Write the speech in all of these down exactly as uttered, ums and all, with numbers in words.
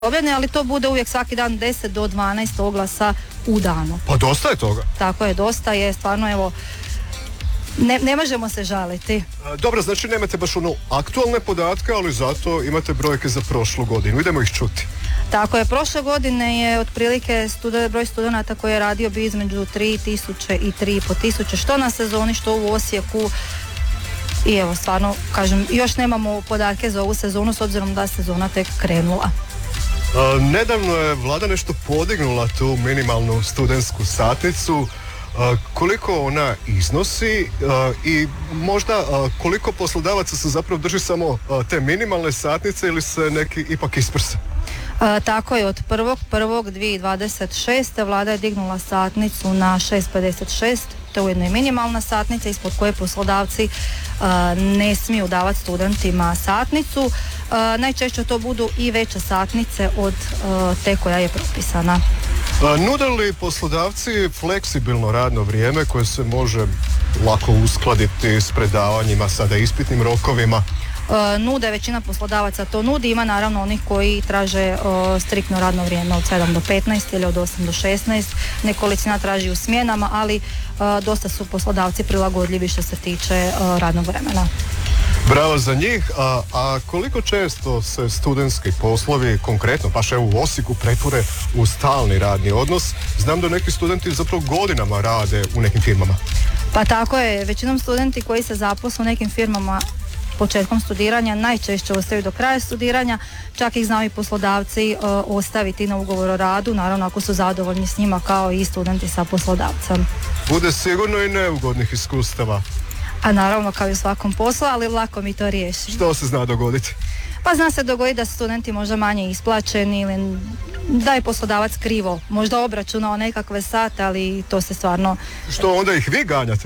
objavljene, ali to bude uvijek svaki dan deset do dvanaest oglasa u danu. Pa dosta je toga. Tako je, dosta je, stvarno evo, ne, ne možemo se žaliti. Dobro, znači nemate baš ono aktualne podatke, ali zato imate brojke za prošlu godinu. Idemo ih čuti. Tako je, prošle godine je otprilike studen, broj studenata koji je radio bio između tri tisuće i tri i pol tisuće, što na sezoni, što u Osijeku. I evo, stvarno, kažem, još nemamo podatke za ovu sezonu s obzirom da sezona tek krenula. A, nedavno je vlada nešto podignula tu minimalnu studentsku satnicu. A, koliko ona iznosi a, i možda a, koliko poslodavaca se zapravo drži samo a, te minimalne satnice ili se neki ipak isprse? A, tako je, od prvog prvog dvije tisuće dvadeset šeste vlada je dignula satnicu na šest pedeset šest, to je ujedno i minimalna satnica ispod koje poslodavci a, ne smiju davati studentima satnicu. A, najčešće to budu i veće satnice od a, te koja je propisana. A, nude li poslodavci fleksibilno radno vrijeme koje se može lako uskladiti s predavanjima, sada ispitnim rokovima? Uh, nude, većina poslodavaca to nudi, ima naravno onih koji traže uh, striktno radno vrijeme od sedam do petnaest ili od osam do šesnaest, nekolicina traži u smjenama, ali uh, dosta su poslodavci prilagodljivi što se tiče uh, radnog vremena. Bravo za njih, a, a koliko često se studentski poslovi konkretno, baš evo u Osijeku, pretvore u stalni radni odnos? Znam da neki studenti zapravo godinama rade u nekim firmama. Pa tako je, većinom studenti koji se zaposle u nekim firmama početkom studiranja najčešće ostaju do kraja studiranja, čak ih znaju i poslodavci uh, ostaviti na ugovor o radu, naravno ako su zadovoljni s njima kao i studenti sa poslodavcem. Bude sigurno i neugodnih iskustava. A naravno kao i u svakom poslu, ali lako mi to riješi. Što se zna dogoditi? Pa zna se dogoditi da su studenti možda manje isplaćeni ili da je poslodavac krivo možda obračunao nekakve sate, ali to se stvarno... Što onda ih vi ganjate?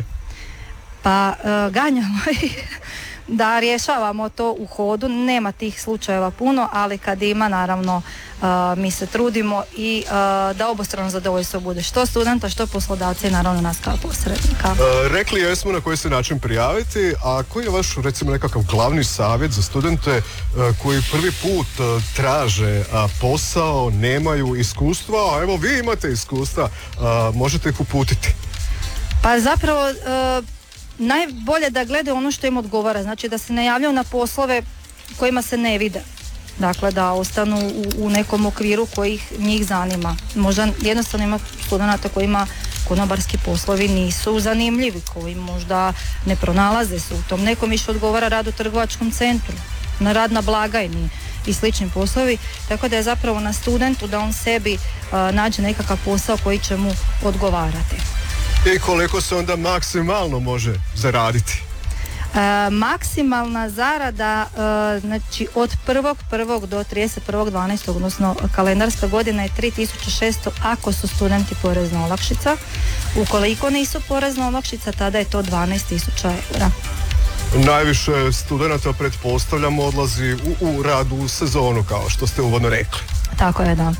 Pa uh, ganjamo ih. Da rješavamo to u hodu, nema tih slučajeva puno, ali kad ima, naravno, uh, mi se trudimo i uh, da obostrano zadovoljstvo bude što studenta, što poslodavca i naravno nas kao posrednika. Uh, rekli jesmo na koji se način prijaviti, a koji je vaš, recimo, nekakav glavni savjet za studente uh, koji prvi put uh, traže uh, posao, nemaju iskustva, a evo vi imate iskustva, uh, možete ih uputiti? Pa zapravo... Uh, najbolje da gledaju ono što im odgovara, znači da se ne javljaju na poslove kojima se ne vide, dakle da ostanu u, u nekom okviru koji ih, njih zanima. Možda jednostavno ima studenata kojima konobarski poslovi nisu zanimljivi, koji možda ne pronalaze se u tom, nekom više odgovara rad u trgovačkom centru, na rad na blagajni i slični poslovi, tako da je zapravo na studentu da on sebi uh, nađe nekakav posao koji će mu odgovarati. I koliko se onda maksimalno može zaraditi? E, maksimalna zarada e, znači od prvog prvog do trideset prvog dvanaestog odnosno kalendarska godina je tri tisuće šesto ako su studenti porezna olakšica. Ukoliko nisu porezna olakšica, tada je to dvanaest tisuća eura. Najviše studenata, pretpostavljam, odlazi u, u rad u sezonu, kao što ste uvodno rekli. Tako je, da.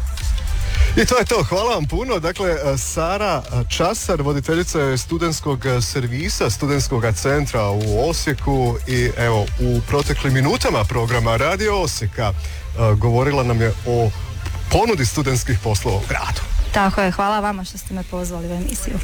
I to je to, hvala vam puno. Dakle, Sara Časar, voditeljica je studentskog servisa, studentskog centra u Osijeku i evo, u proteklim minutama programa Radio Osijeka govorila nam je o ponudi studentskih poslova u gradu. Tako je, hvala vama što ste me pozvali u emisiju.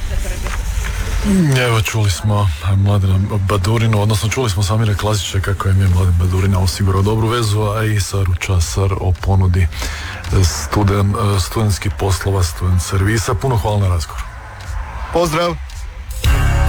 Evo, čuli smo Mladena Badurinu, odnosno čuli smo Samira Klasića kako im je Mladen Badurina osigurao dobru vezu, a i Saru Časar o ponudi studen, studentskih poslova, student servisa. Puno hvala na razgovor. Pozdrav!